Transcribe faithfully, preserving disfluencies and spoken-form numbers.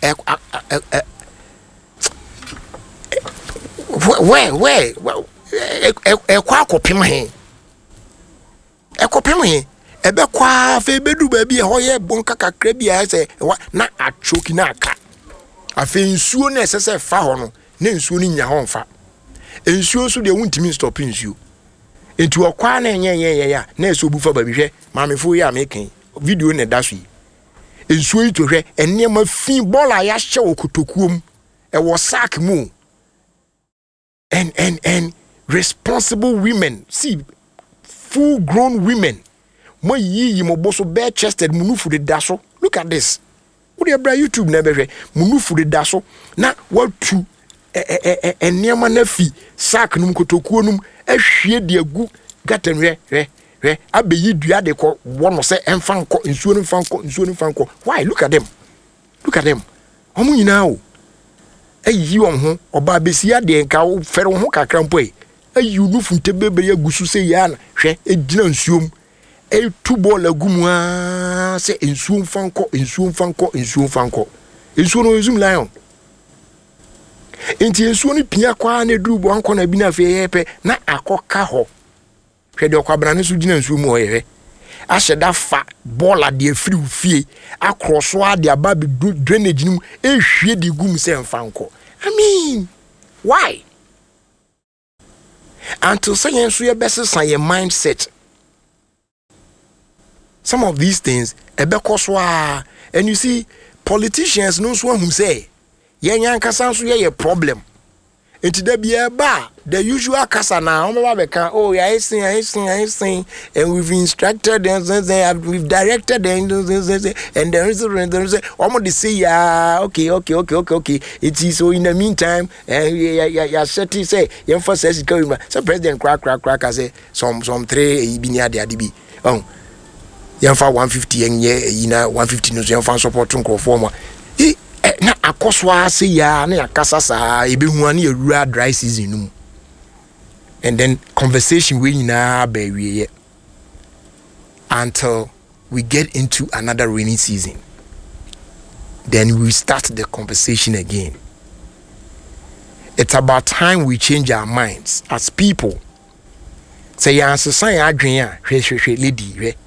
where where e kwa akopem he ekopem he ebe kwa fa ebedu ba bi e ho ye bonka kakra bi a se na achoki na aka afa nsuo na esese fa ho no na nsuo ni nya ho mfa nsuo so de wuntimi stop nsuo enti okwa na enye ye ya na eso bufa ba bi hwe maamefo ya mekan video na da so yi nsuo yi to hwe enne ma fi bola ya hye okotokuom e wo sack mu and and and responsible women, see full grown women, mo yi mo boso bare chested munufu de daso. Look at this. What you bra YouTube na be munufu de daso na what to eh eh eh eh niama na fi sack num kotokuo num ahwie de agu gaten hwe hwe hwe abeyi dua de ko wono se emfa nko nsuo no mfa nko nsuo no mfa nko. Why? Look at them. Look at them. Omo nyina o ayi won ho oba besia de nka wo fere wo ho kakra mpo e ayi nufu ntebebe ya gusu se ya na hwe ejina nsuom e tu ball agumu a se nsuom fanko nsuom fanko nsuom fanko nsuo no zoom lion enti nsuo no pia kwa na duru bo anko na bi na fe yepe na akoka ho hwe de okwabra ne so gina nsuom ho yehe ashe da fa ball ade afiri ufie akroso ade aba be drainage nim ehwie de gum se mfanko. I mean, why? Until science we best say your mindset. Some of these things ebekoswa, and you see politicians no so who say yen yankasa so ye problem. Enti da bia ba the usual kasa na o me ba oh yeah I sing I sing I sing and we've instructed them and we've directed them and there is there is almost they say yeah okay okay okay okay okay it is so in the meantime and yeah yeah yeah set say you emphasize going so president crack crack crack say some some three bi ni ade ade bi oh you for one fifty and yeah you know one fifty no so you support nko form na akoswa se ya na yakasa sa ebehu ani ewura dry season num and then conversation we na ba wiye until we get into another rainy season, then we start the conversation again. It's about time we change our minds as people. Say ya answer say adwen a hwe hwe hwe lady hwe